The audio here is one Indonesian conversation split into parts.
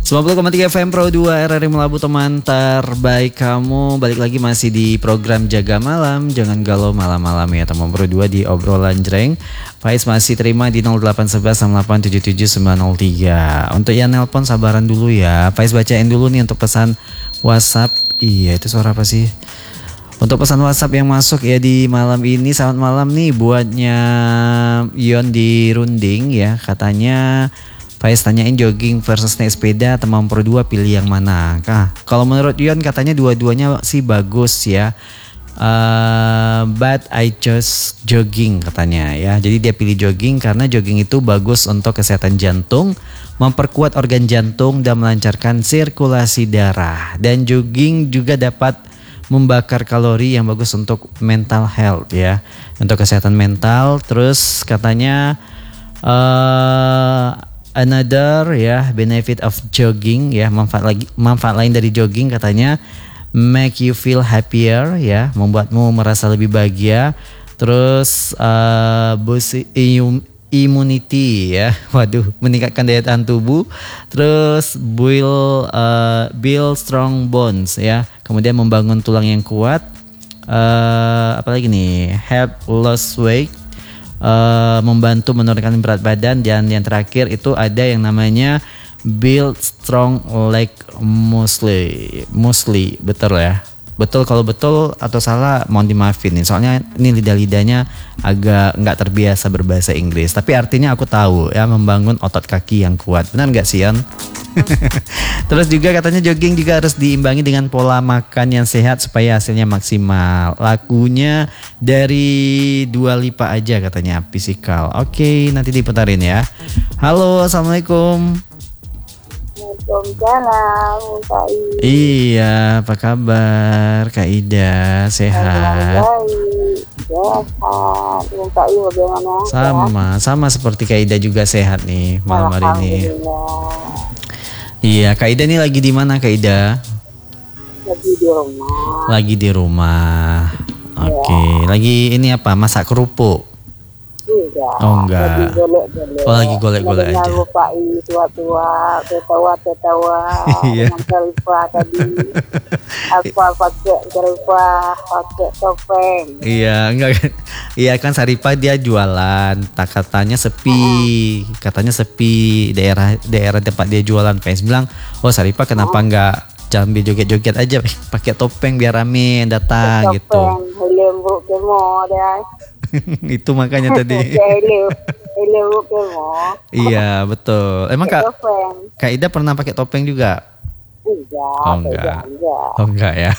90,3 FM Pro 2 RRI Melabu, teman terbaik kamu. Balik lagi masih di program Jaga Malam. Jangan galau malam-malam ya teman Pro 2 di obrolan jreng. Faiz masih terima di 0811 6877 903. Untuk yang nelpon sabaran dulu ya. Faiz bacain dulu nih untuk pesan WhatsApp. Iya, itu suara apa sih? Untuk pesan WhatsApp yang masuk ya di malam ini. Selamat malam nih buatnya Yon di Runding ya. Katanya Faiz tanyain jogging versus naik sepeda, teman Pro 2 pilih yang mana? Kalau menurut Yon katanya dua-duanya sih bagus ya. But I chose jogging katanya ya. Jadi dia pilih jogging karena jogging itu bagus untuk kesehatan jantung, memperkuat organ jantung dan melancarkan sirkulasi darah. Dan jogging juga dapat membakar kalori yang bagus untuk mental health ya. Untuk kesehatan mental. Terus katanya another ya benefit of jogging ya, manfaat lain dari jogging katanya make you feel happier ya, membuatmu merasa lebih bahagia. Terus boost immunity ya, waduh, meningkatkan daya tahan tubuh. Terus build strong bones ya, kemudian membangun tulang yang kuat. Apalagi nih, help lose weight, membantu menurunkan berat badan. Dan yang terakhir itu ada yang namanya build strong leg muscle. Betul ya? Betul, kalau betul atau salah mohon dimaafin nih. Soalnya ini lidah-lidahnya agak nggak terbiasa berbahasa Inggris. Tapi artinya aku tahu ya, membangun otot kaki yang kuat. Benar nggak sih Yon? Terus juga katanya jogging juga harus diimbangi dengan pola makan yang sehat supaya hasilnya maksimal. Lagunya dari Dua Lipa aja katanya, Physical. Oke, nanti diputarin ya. Halo, assalamualaikum. Waalaikumsalam, Kak Ida. Iya, apa kabar Kak Ida? Sehat? Sehat. Kak Ida bagaimana? Sama seperti Kak Ida juga sehat nih malam hari ini. Iya, Kak Ida nih lagi di mana Kak Ida? Lagi di rumah. Oke. Lagi ini apa? Masak kerupuk? Oh enggak. Lagi golek-golek aja. Lupain tua-tua, ketawa. Iya. Lupa tadi. Apa pakai topeng. Iya, enggak. Iya kan Saripah dia jualan, katanya sepi. Katanya sepi daerah tempat dia jualan. Faiz bilang, "Oh, Saripah kenapa enggak sambil joget-joget aja pakai topeng biar rame datang gitu." Lembut kemo dah. Itu makanya tadi. Iya, betul. Emang Kak Ida pernah pakai topeng juga? Enggak. Oh enggak ya.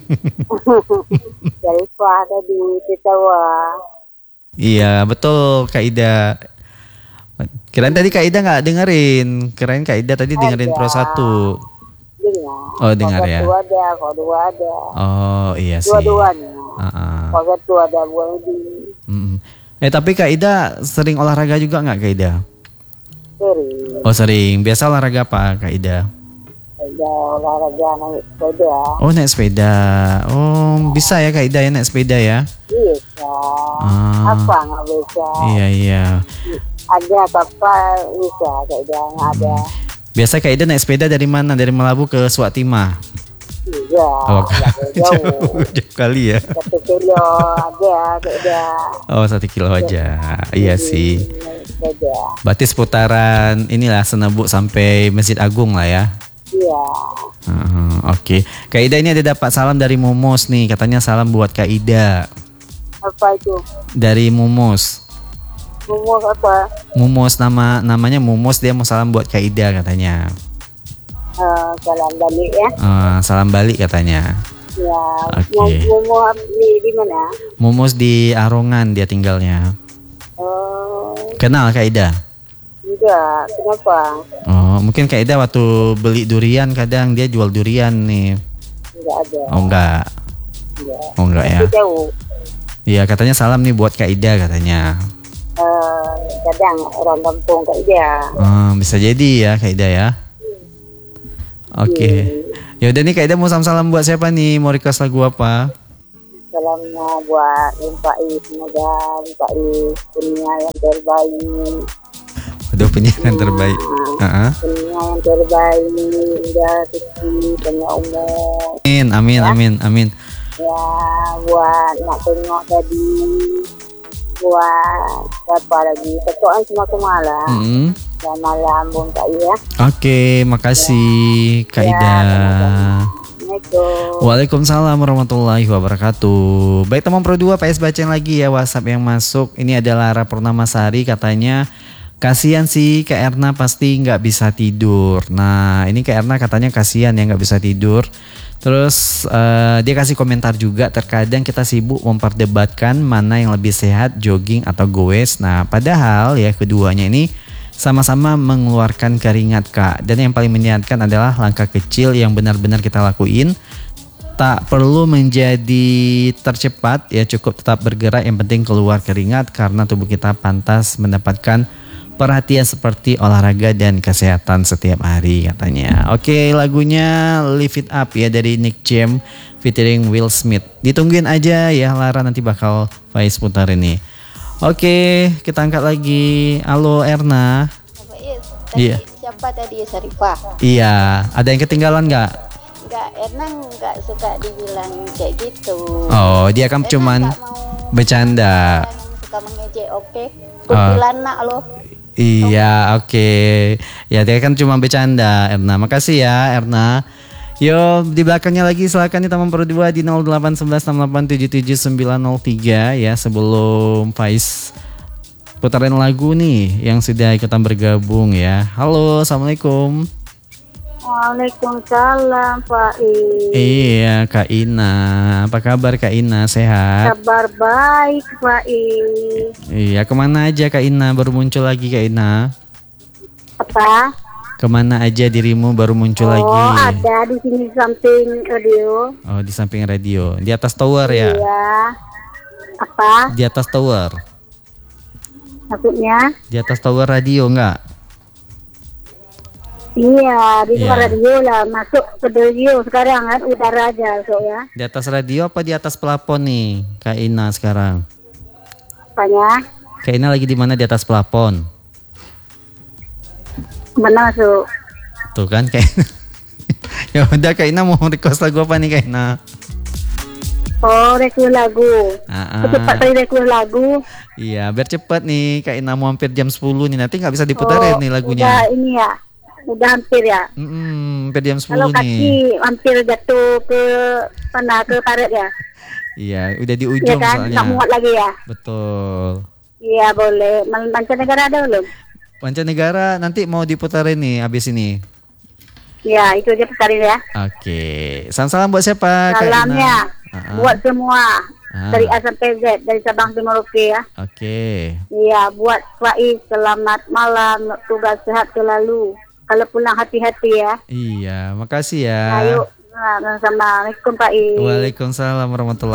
Lupa tadi ketawa. Iya, betul Kak Ida. Kirain tadi Kak Ida nggak dengerin. Kirain Kak Ida tadi dengerin Pro 1. Oh, dengar ya. Dua ada. Oh, iya sih. Dua-duanya. Kalau dua ada boleh di. Tapi Kak Ida sering olahraga juga nggak Kak Ida? Sering. Oh, sering. Biasa olahraga apa Kak Ida? Olahraga naik sepeda. Oh, naik sepeda. Oh, bisa ya Kak Ida ya naik sepeda ya? Bisa. Apa nggak bisa? Iya. Ada apa bisa Kak Ida, nggak ada. Biasa Kak Ida naik sepeda dari mana? Dari Melabu ke Suwatimah? Iya. Oh, jauh kali ya. 1 kilo ada Kak Ida. Oh, 1 kilo aja. Iya sih. Berarti seputaran inilah Senebuk sampai Masjid Agung lah ya. Iya. Oke. Kak Ida ini ada dapat salam dari Mumos nih. Katanya salam buat Kak Ida. Apa itu? Dari Mumos. Mumos apa? Mumos, namanya Mumos, dia mau salam buat Kak Ida katanya. Salam balik ya. Salam balik katanya. Ya. Oke. Mumos di mana? Mumos di Arongan dia tinggalnya. Kenal Kak Ida? Enggak, kenapa? Oh, mungkin Kak Ida waktu beli durian kadang dia jual durian nih. Enggak ada. Oh enggak. Oh enggak ya. Jauh. Iya, katanya salam nih buat Kak Ida katanya. Kadang orang kampung Kak Ida. Bisa jadi ya Kak Ida ya. Oke. Ya udah nih Kak Ida mau salam buat siapa nih? Mau request lagu apa? Salamnya buat Pak I, semoga Pak I dunia yang terbaik. Waduh, penyanyi yang terbaik. Penyanyi yang terbaik, udah rezeki, banyak umur. Amin. Ya, buat nak tengok tadi, buat siapa lagi? Ketuaan semua lah. Dan malam pun tak ya. Oke, makasih Kak Ida. Assalamualaikum. Waalaikumsalam warahmatullahi wabarakatuh. Baik teman Pro 2, PS bacain lagi ya WhatsApp yang masuk. Ini adalah Lara Purnamasari, katanya kasihan sih Kak Erna pasti nggak bisa tidur. Nah ini Kak Erna katanya kasihan ya nggak bisa tidur. Terus dia kasih komentar juga, terkadang kita sibuk memperdebatkan mana yang lebih sehat, jogging atau goes. Nah padahal ya keduanya ini sama-sama mengeluarkan keringat Kak. Dan yang paling menyenangkan adalah langkah kecil yang benar-benar kita lakuin. Tak perlu menjadi tercepat ya, cukup tetap bergerak, yang penting keluar keringat karena tubuh kita pantas mendapatkan perhatian seperti olahraga dan kesehatan setiap hari katanya. Oke, lagunya Live It Up ya dari Nick Jam featuring Will Smith. Ditungguin aja ya Lara, nanti bakal Faiz putar ini. Oke, kita angkat lagi. Halo Erna. Iya. Siapa tadi? Sarifah. Iya, ada yang ketinggalan nggak? Enggak, Erna enggak suka dibilang kayak gitu. Oh, dia kan cuman bercanda. Suka mengejek, oke. Kuntilanak loh. Iya, oke. Ya dia kan cuma bercanda, Erna. Makasih ya, Erna. Yo, di belakangnya lagi silakan nih teman Pro 2 di 081168779903 ya, sebelum Faiz putarin lagu nih yang sudah ikutan bergabung ya. Halo, Assalamualaikum. Waalaikumsalam Pak I. Iya, Kak Ina. Apa kabar Kak Ina? Sehat? Kabar baik Pak I. Iya, kemana aja Kak Ina? Baru muncul lagi Kak Ina. Apa? Kemana aja dirimu baru muncul lagi? Oh, ada di sini samping radio. Oh, di samping radio. Di atas tower ya? Iya. Apa? Di atas tower. Maksudnya? Di atas tower radio enggak? Iya, di Iya. radio lah. Masuk ke radio sekarang kan, udara aja so ya. Di atas radio apa di atas pelapon nih Kak Ina sekarang? Apanya? Kak Ina lagi di mana? Di atas pelapon. Mana masuk? Tuh kan Kak Ina. Ya udah Kak Ina mau request lagu apa nih Kak Ina? Oh, request lagu. Ah. Cepat kali request lagu. Iya, biar cepet nih Kak Ina mau hampir jam 10 nih, nanti nggak bisa diputarin nih lagunya. Udah ini ya. Udah hampir ya. Hampir jam 10 Kalau nih. kaki hampir jatuh ke mana, ke karet ya. Iya, udah di Iya ujung kan? soalnya. Tak muat lagi ya. Betul. Iya boleh. Mancanegara ada belum? Mancanegara nanti mau diputarin nih abis ini. Ya itu aja putarin ya. Oke. Salam buat siapa Kak Ina? Salamnya buat semua. Ah. Dari A sampai Z, dari Sabang Sampai Merauke ya. Oke. Iya, buat Faiz selamat malam, tugas sehat selalu. Kalau pulang hati-hati ya. Iya, makasih ya. Ayo, sama. Assalamualaikum Faiz. Waalaikumsalam warahmatullahi